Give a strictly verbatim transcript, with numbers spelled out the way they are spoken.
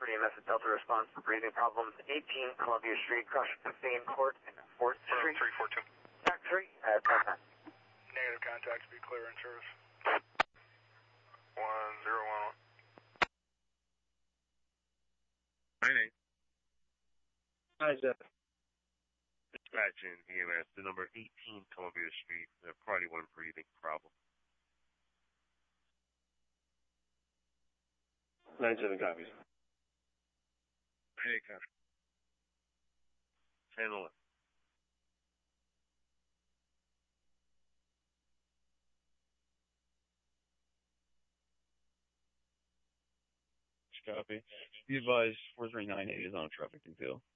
for E M S at Delta response for breathing problems. eighteen Columbia Street, cross Basane Court and fourth Street. three four two. Back three, uh, contact. Negative contact, be clear in service. one zero one. nine eight. Hi, Jeff. Dispatching E M S to number eighteen Columbia Street, uh, party one breathing problem. nine seven copies. nine eight copy. ten eleven. Copy. Be advised, four three nine eight is on a traffic detail.